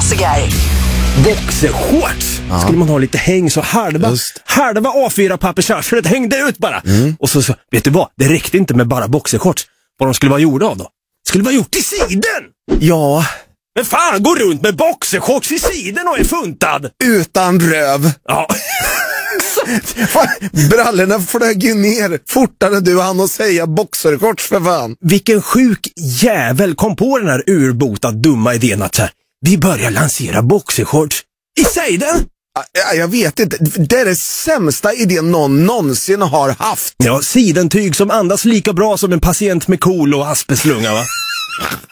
klassiker. Boxershorts. Skulle man ha lite häng så halva A4-pappersarslet hängde ut bara. Och så, vet du vad? Det räckte inte med bara boxershorts. Vad de skulle vara gjorda av då? Skulle vara gjort i siden. Ja. Men fan, gå runt med boxershorts i siden och är funtad. Utan röv. Ja. Brallorna flög ju ner fortare du hann att säga boxershorts för fan. Vilken sjuk jävel kom på den här urbota dumma idén att så här, vi börjar lansera boxershorts i siden. Jag vet inte, det är det sämsta idén någon någonsin har haft. Ja, sidentyg som andas lika bra som en patient med kol och aspeslunga, va?